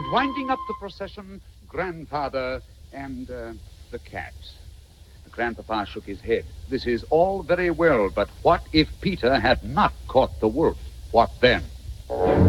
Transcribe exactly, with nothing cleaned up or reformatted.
winding up the procession, Grandfather and uh, the cat. Grandpapa shook his head. This is all very well, but what if Peter had not caught the wolf? What then?